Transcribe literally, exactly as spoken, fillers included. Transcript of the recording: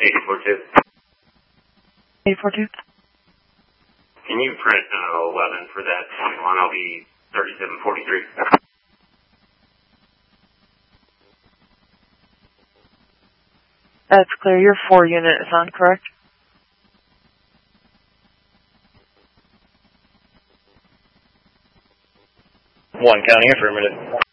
eight four two. eight four two. Can you print uh, eleven for that twenty-one? I'll be thirty-seven forty-three. That's clear. Your four unit is on, correct? One County, affirmative.